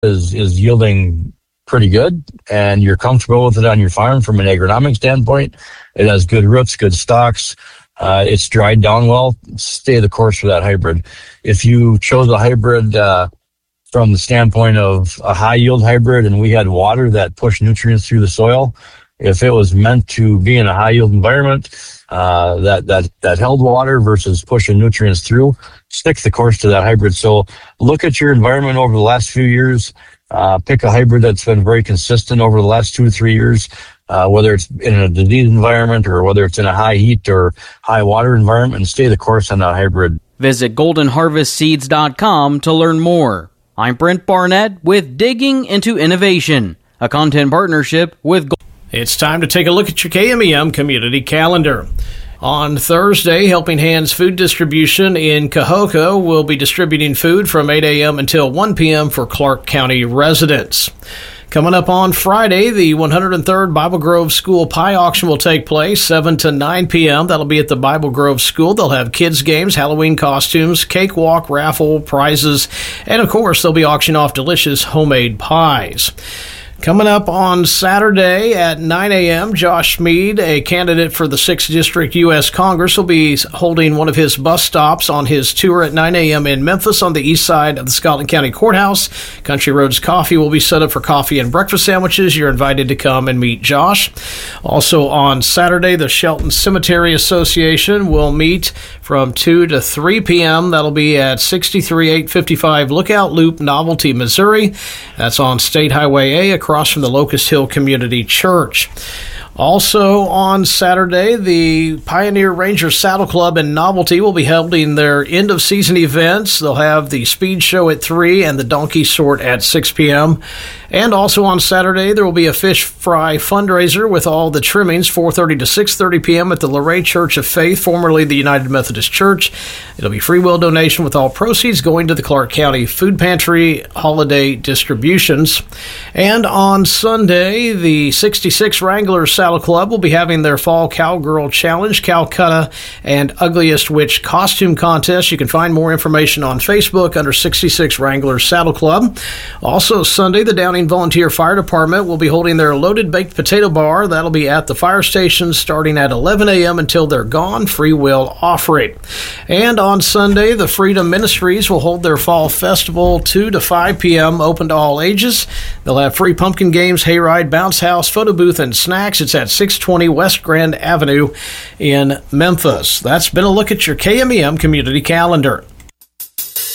is yielding pretty good, and you're comfortable with it on your farm from an agronomic standpoint. It has good roots, good stalks. It's dried down well. Stay the course for that hybrid. If you chose a hybrid from the standpoint of a high yield hybrid and we had water that pushed nutrients through the soil, if it was meant to be in a high yield environment that held water versus pushing nutrients through, stick the course to that hybrid. So look at your environment over the last few years. Pick a hybrid that's been very consistent over the last 2 or 3 years, whether it's in a disease environment or whether it's in a high heat or high water environment, and stay the course on that hybrid. Visit goldenharvestseeds.com to learn more. I'm Brent Barnett with Digging into Innovation, a content partnership with It's time to take a look at your KMEM community calendar. On Thursday, Helping Hands Food Distribution in Cahokia will be distributing food from 8 a.m. until 1 p.m. for Clark County residents. Coming up on Friday, the 103rd Bible Grove School Pie Auction will take place, 7 to 9 p.m. That'll be at the Bible Grove School. They'll have kids' games, Halloween costumes, cakewalk, raffle, prizes, and of course, they'll be auctioning off delicious homemade pies. Coming up on Saturday at 9 a.m., Josh Mead, a candidate for the 6th District U.S. Congress, will be holding one of his bus stops on his tour at 9 a.m. in Memphis on the east side of the Scotland County Courthouse. Country Roads Coffee will be set up for coffee and breakfast sandwiches. You're invited to come and meet Josh. Also on Saturday, the Shelton Cemetery Association will meet from 2 to 3 p.m. That'll be at 63855 Lookout Loop, Novelty, Missouri. That's on State Highway A across from the Locust Hill Community Church. Also on Saturday, the Pioneer Ranger Saddle Club in Novelty will be holding their end-of-season events. They'll have the speed show at 3 and the donkey sort at 6 p.m. And also on Saturday, there will be a fish fry fundraiser with all the trimmings, 4:30 to 6:30 p.m. at the Luray Church of Faith, formerly the United Methodist Church. It'll be free will donation with all proceeds going to the Clark County Food Pantry holiday distributions. And on Sunday, the 66 Wrangler Saddle Club will be having their Fall Cowgirl Challenge, Calcutta, and Ugliest Witch Costume Contest. You can find more information on Facebook under 66 Wrangler Saddle Club. Also Sunday, the Downing Volunteer Fire Department will be holding their Loaded Baked Potato Bar. That'll be at the fire station starting at 11 a.m. until they're gone. Free will offering. And on Sunday, the Freedom Ministries will hold their Fall Festival 2 to 5 p.m. open to all ages. They'll have free pumpkin games, hayride, bounce house, photo booth, and snacks. It's at 620 West Grand Avenue in Memphis. That's been a look at your KMEM community calendar.